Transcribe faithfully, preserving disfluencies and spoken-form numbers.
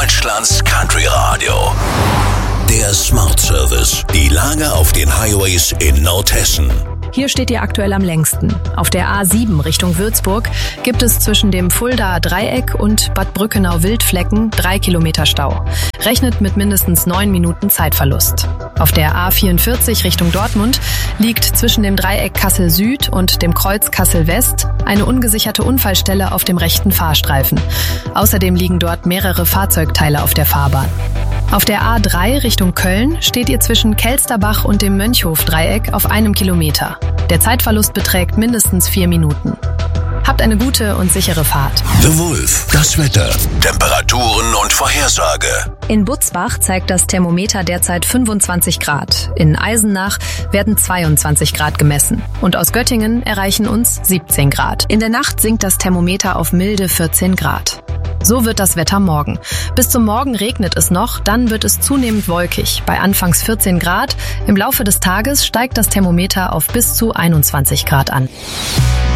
Deutschlands Country Radio. Der Smart Service. Die Lage auf den Highways in Nordhessen. Hier steht ihr aktuell am längsten. Auf der A sieben Richtung Würzburg gibt es zwischen dem Fuldaer Dreieck und Bad Brückenau-Wildflecken drei Kilometer Stau. Rechnet mit mindestens neun Minuten Zeitverlust. Auf der A vierundvierzig Richtung Dortmund liegt zwischen dem Dreieck Kassel Süd und dem Kreuz Kassel West eine ungesicherte Unfallstelle auf dem rechten Fahrstreifen. Außerdem liegen dort mehrere Fahrzeugteile auf der Fahrbahn. Auf der A drei Richtung Köln steht ihr zwischen Kelsterbach und dem Mönchhof-Dreieck auf einem Kilometer. Der Zeitverlust beträgt mindestens vier Minuten. Habt eine gute und sichere Fahrt. The Wolf, das Wetter, Temperaturen und Vorhersage. In Butzbach zeigt das Thermometer derzeit fünfundzwanzig Grad. In Eisenach werden zweiundzwanzig Grad gemessen. Und aus Göttingen erreichen uns siebzehn Grad. In der Nacht sinkt das Thermometer auf milde vierzehn Grad. So wird das Wetter morgen. Bis zum Morgen regnet es noch, dann wird es zunehmend wolkig. Bei anfangs vierzehn Grad. Im Laufe des Tages steigt das Thermometer auf bis zu einundzwanzig Grad an.